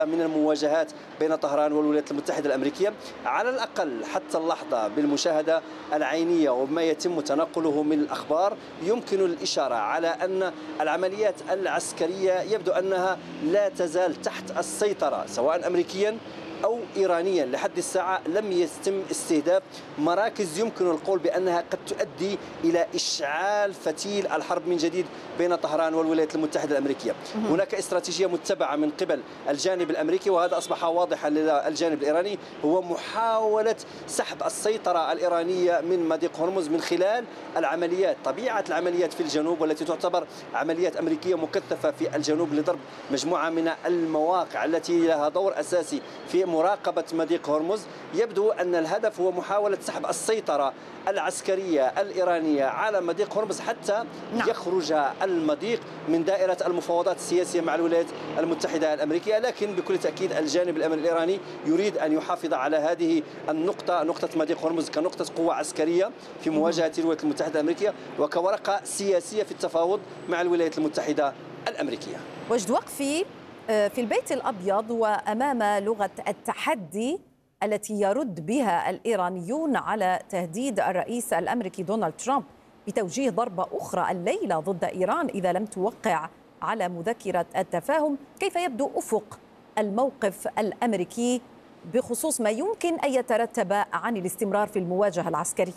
من المواجهات بين طهران والولايات المتحدة الأمريكية، على الأقل حتى اللحظة بالمشاهدة العينية وما يتم تنقله من الأخبار يمكن الإشارة على أن العمليات العسكرية يبدو أنها لا تزال تحت السيطرة سواء أمريكيا أو إيرانيا. لحد الساعة لم يتم استهداف مراكز يمكن القول بأنها قد تؤدي إلى إشعال فتيل الحرب من جديد بين طهران والولايات المتحدة الأمريكية. هناك استراتيجية متبعة من قبل الجانب الأمريكي، وهذا أصبح واضحا للجانب الإيراني، هو محاولة سحب السيطرة الإيرانية من مضيق هرمز من خلال العمليات، طبيعة العمليات في الجنوب والتي تعتبر عمليات أمريكية مكثفة في الجنوب لضرب مجموعة من المواقع التي لها دور أساسي في مراقبة مضيق هرمز. يبدو أن الهدف هو محاولة سحب السيطرة العسكرية الإيرانية على مضيق هرمز حتى يخرج المضيق من دائرة المفاوضات السياسية مع الولايات المتحدة الأمريكية. لكن بكل تأكيد الجانب الإيراني يريد أن يحافظ على هذه النقطة، نقطة مضيق هرمز، كنقطة قوة عسكرية في مواجهة الولايات المتحدة الأمريكية وكورقة سياسية في التفاوض مع الولايات المتحدة الأمريكية. وجد وقفي في البيت الأبيض وأمام لغة التحدي التي يرد بها الإيرانيون على تهديد الرئيس الأمريكي دونالد ترامب بتوجيه ضربة أخرى الليلة ضد إيران إذا لم توقع على مذكرة التفاهم. كيف يبدو أفق الموقف الأمريكي بخصوص ما يمكن أن يترتب عن الاستمرار في المواجهة العسكرية؟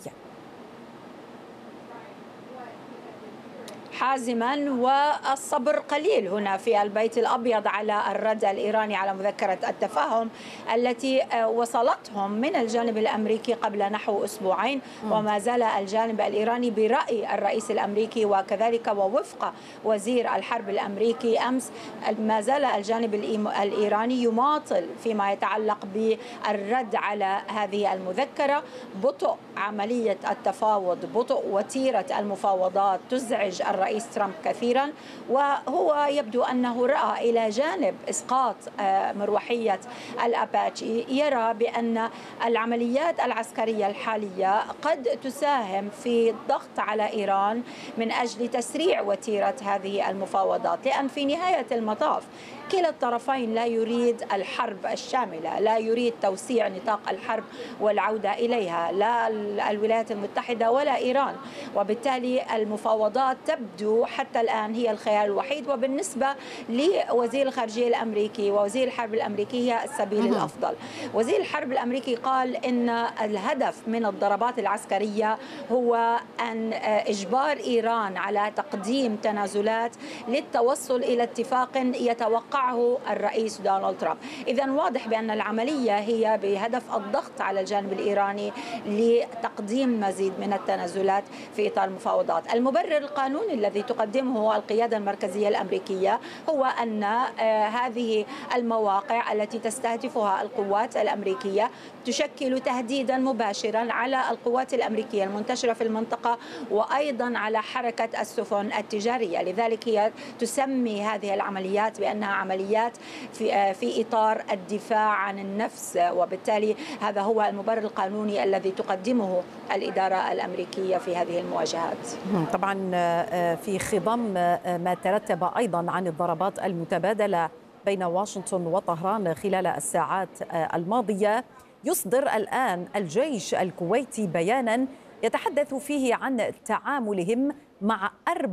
حازما، والصبر قليل هنا في البيت الأبيض على الرد الإيراني على مذكرة التفاهم التي وصلتهم من الجانب الأمريكي قبل نحو أسبوعين، وما زال الجانب الإيراني برأي الرئيس الأمريكي وكذلك ووفق وزير الحرب الأمريكي أمس، ما زال الجانب الإيراني يماطل فيما يتعلق بالرد على هذه المذكرة. بطء عملية التفاوض، بطء وتيرة المفاوضات تزعج الرئيس ترامب كثيرا، وهو يبدو أنه رأى إلى جانب إسقاط مروحية الأباتشي، يرى بأن العمليات العسكرية الحالية قد تساهم في الضغط على إيران من أجل تسريع وتيرة هذه المفاوضات، لأن في نهاية المطاف كلا الطرفين لا يريد الحرب الشاملة، لا يريد توسيع نطاق الحرب والعودة إليها، لا الولايات المتحدة ولا إيران، وبالتالي المفاوضات تبدو حتى الآن هي الخيار الوحيد. وبالنسبة لوزير الخارجية الأمريكي ووزير الحرب الأمريكي هي السبيل الأفضل. وزير الحرب الأمريكي قال إن الهدف من الضربات العسكرية هو أن إجبار إيران على تقديم تنازلات للتوصل إلى اتفاق يتوقعه الرئيس دونالد ترامب. إذن واضح بأن العملية هي بهدف الضغط على الجانب الإيراني لتقديم مزيد من التنازلات في إطار المفاوضات. المبرر القانوني الذي تقدمه القيادة المركزية الأمريكية هو أن هذه المواقع التي تستهدفها القوات الأمريكية تشكل تهديدا مباشرا على القوات الأمريكية المنتشرة في المنطقة وأيضا على حركة السفن التجارية. لذلك هي تسمي هذه العمليات بأنها عمليات في إطار الدفاع عن النفس، وبالتالي هذا هو المبرر القانوني الذي تقدمه الإدارة الأمريكية في هذه المواجهات. طبعا في خضم ما ترتب أيضا عن الضربات المتبادلة بين واشنطن وطهران خلال الساعات الماضية، يصدر الآن الجيش الكويتي بيانا يتحدث فيه عن تعاملهم مع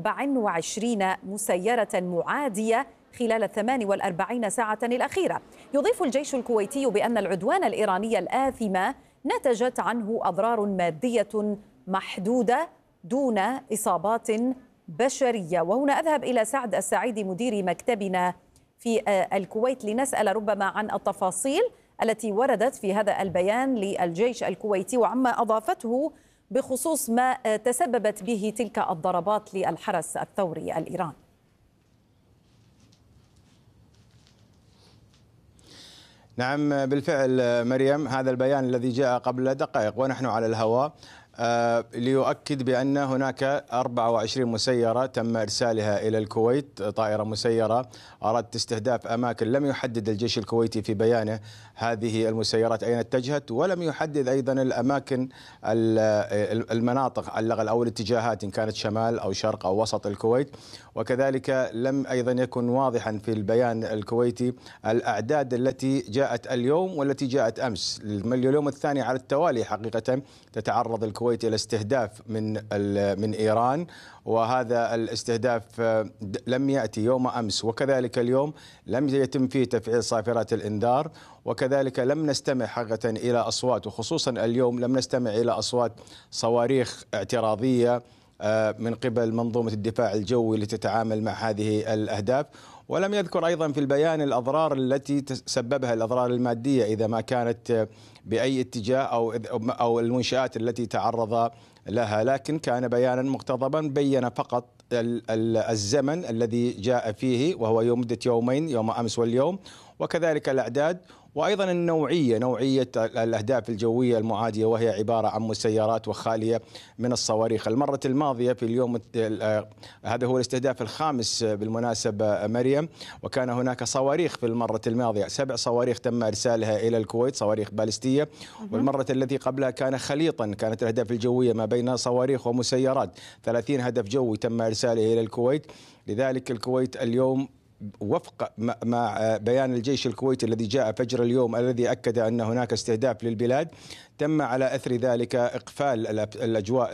24 مسيرة معادية خلال 48 ساعة الأخيرة. يضيف الجيش الكويتي بأن العدوان الإيراني الآثمة نتجت عنه أضرار مادية محدودة دون إصابات بشرية. وهنا أذهب إلى سعد السعيدي مدير مكتبنا في الكويت لنسأل ربما عن التفاصيل التي وردت في هذا البيان للجيش الكويتي وعما أضافته بخصوص ما تسببت به تلك الضربات للحرس الثوري الإيراني. نعم بالفعل مريم، هذا البيان الذي جاء قبل دقائق ونحن على الهواء ليؤكد بأن هناك 24 مسيرة تم إرسالها إلى الكويت، طائرة مسيرة أرادت استهداف أماكن. لم يحدد الجيش الكويتي في بيانه هذه المسيرات أين اتجهت، ولم يحدد أيضا الأماكن المناطق أو الاتجاهات إن كانت شمال أو شرق أو وسط الكويت. وكذلك لم أيضا يكن واضحا في البيان الكويتي الأعداد التي جاءت اليوم والتي جاءت أمس. اليوم الثاني على التوالي حقيقة تتعرض الكويت إلى استهداف من إيران، وهذا الاستهداف لم يأتي يوم أمس، وكذلك اليوم لم يتم فيه تفعيل صافرات الإنذار، وكذلك لم نستمع حقيقة إلى أصوات، وخصوصا اليوم لم نستمع إلى أصوات صواريخ اعتراضية من قبل منظومة الدفاع الجوي لتتعامل مع هذه الأهداف. ولم يذكر أيضا في البيان الأضرار التي تسببها، الأضرار المادية إذا ما كانت بأي اتجاه أو المنشآت التي تعرض لها، لكن كان بيانا مقتضبا بين فقط الزمن الذي جاء فيه وهو مدة يومين، يوم أمس واليوم، وكذلك الأعداد، وأيضا نوعية الأهداف الجوية المعادية، وهي عبارة عن مسيرات وخالية من الصواريخ. المرة الماضية في اليوم هذا هو الاستهداف الخامس بالمناسبة مريم، وكان هناك صواريخ في المرة الماضية 7 صواريخ تم إرسالها إلى الكويت، صواريخ باليستية. والمرة التي قبلها كان خليطا، كانت الأهداف الجوية ما بين صواريخ ومسيرات، 30 هدف جوي تم إرساله إلى الكويت. لذلك الكويت اليوم وفق مع بيان الجيش الكويتي الذي جاء فجر اليوم الذي أكد أن هناك استهداف للبلاد، تم على أثر ذلك إقفال الأجواء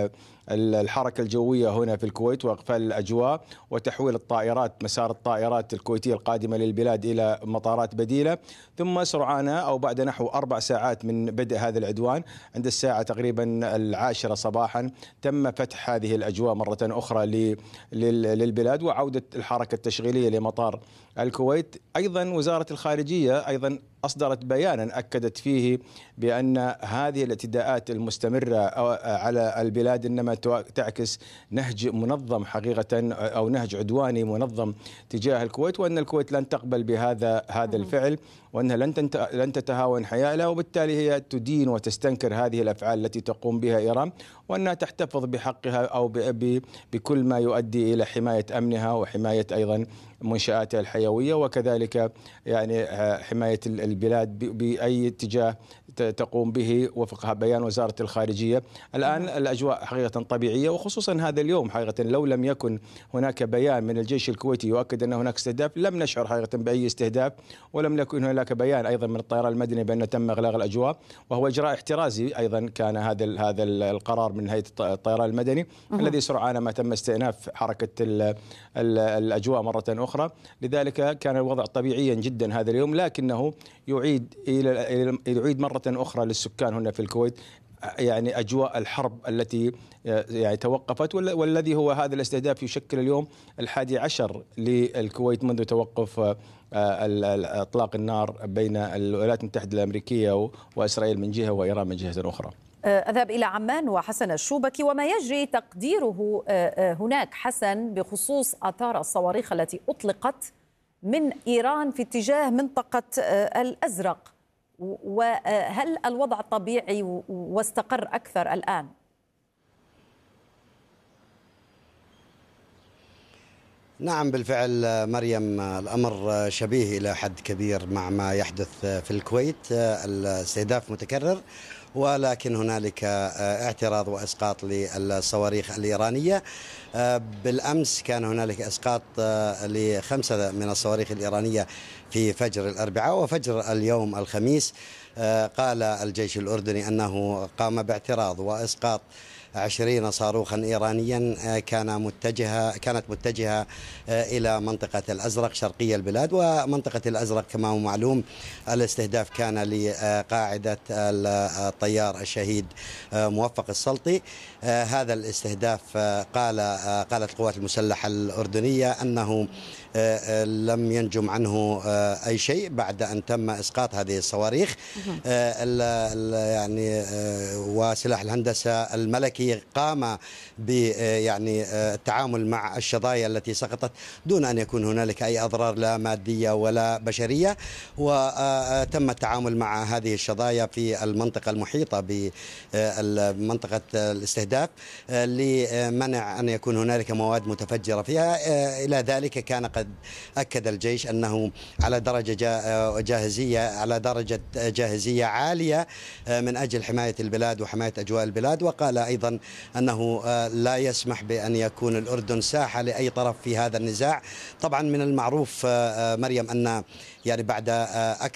الحركة الجوية هنا في الكويت، وإقفال الأجواء وتحويل الطائرات، مسار الطائرات الكويتية القادمة للبلاد إلى مطارات بديلة. ثم سرعان أو بعد نحو 4 ساعات من بدء هذا العدوان، عند الساعة تقريبا 10 صباحا، تم فتح هذه الأجواء مرة أخرى للبلاد وعودة الحركة التشغيلية لمطار الكويت. أيضا وزارة الخارجية أيضا أصدرت بيانا أكدت فيه بأن هذه الاعتداءات المستمرة على البلاد إنما تعكس نهج منظم حقيقة، أو نهج عدواني منظم تجاه الكويت، وأن الكويت لن تقبل بهذا الفعل، وأنها لن تتهاون حيالها، وبالتالي هي تدين وتستنكر هذه الأفعال التي تقوم بها إيران، وأنها تحتفظ بحقها أو بكل ما يؤدي إلى حماية أمنها وحماية أيضا منشآتها الحيوية، وكذلك يعني حماية البلاد بأي اتجاه تقوم به وفق بيان وزارة الخارجية. الآن الأجواء حقيقة طبيعية، وخصوصا هذا اليوم حقيقة لو لم يكن هناك بيان من الجيش الكويتي يؤكد أن هناك استهداف، لم نشعر حقيقة بأي استهداف، ولم يكن هناك بيان أيضا من الطيران المدني بأن تم إغلاق الأجواء، وهو إجراء احترازي أيضا كان هذا القرار من هيئة الطيران المدني الذي سرعان ما تم استئناف حركة الأجواء مرة أخرى. لذلك كان الوضع طبيعيا جدا هذا اليوم، لكنه يعيد مرة أخرى للسكان هنا في الكويت يعني أجواء الحرب التي يعني توقفت، والذي هو هذا الاستهداف يشكل اليوم 11 للكويت منذ توقف إطلاق النار بين الولايات المتحدة الأمريكية وإسرائيل من جهة وإيران من جهة أخرى. أذهب إلى عمان وحسن الشوبكي، وما يجري تقديره هناك حسن بخصوص آثار الصواريخ التي أطلقت من إيران في اتجاه منطقة الأزرق، وهل الوضع طبيعي واستقر أكثر الآن؟ نعم بالفعل مريم، الأمر شبيه إلى حد كبير مع ما يحدث في الكويت، الاستهداف متكرر، ولكن هنالك اعتراض وإسقاط للصواريخ الإيرانية. بالأمس كان هنالك إسقاط ل5 من الصواريخ الإيرانية في فجر الأربعاء وفجر اليوم الخميس. قال الجيش الأردني أنه قام باعتراض وإسقاط 20 صاروخا إيرانيا كانت متجهة إلى منطقة الأزرق شرقي البلاد. ومنطقة الأزرق كما هو معلوم الاستهداف كان لقاعدة الطيار الشهيد موفق السلطي. هذا الاستهداف قالت القوات المسلحة الأردنية أنه لم ينجم عنه أي شيء بعد أن تم إسقاط هذه الصواريخ. يعني وسلاح الهندسة الملكي قام يعني التعامل مع الشظايا التي سقطت دون أن يكون هنالك أي أضرار لا مادية ولا بشرية، وتم التعامل مع هذه الشظايا في المنطقة المحيطة بمنطقة الاستهداف لمنع أن يكون هنالك مواد متفجرة فيها. إلى ذلك كان قد أكد الجيش أنه على درجة جاهزية عالية من أجل حماية البلاد وحماية أجواء البلاد، وقال أيضا أنه لا يسمح بأن يكون الأردن ساحة لأي طرف في هذا النزاع. طبعا من المعروف مريم أن يعني بعد